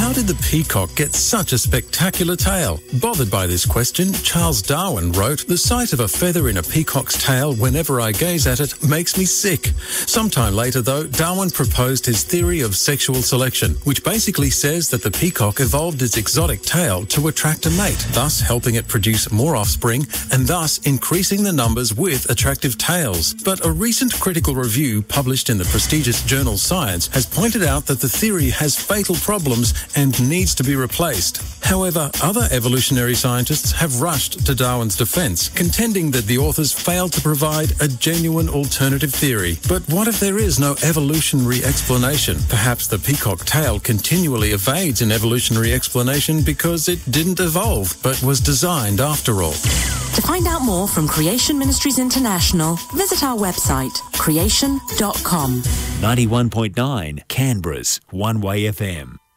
how did the peacock get such a spectacular tail? Bothered by this question, Charles Darwin wrote, "The sight of a feather in a peacock's tail whenever I gaze at it makes me sick." Sometime later, though, Darwin proposed his theory of sexual selection, which basically says that the peacock evolved its exotic tail to attract a mate, thus helping it produce more offspring and thus increasing the numbers with attractive tails. But a recent critical review published in the prestigious journal Science has pointed out that the theory has fatal problems and needs to be replaced. However, other evolutionary scientists have rushed to Darwin's defence, contending that the authors failed to provide a genuine alternative theory. But what if there is no evolutionary explanation? Perhaps the peacock tail continually evades an evolutionary explanation because it didn't evolve, but was designed after all. To find out more from Creation Ministries International, visit our website, creation.com. 91.9 Canberra's One Way FM.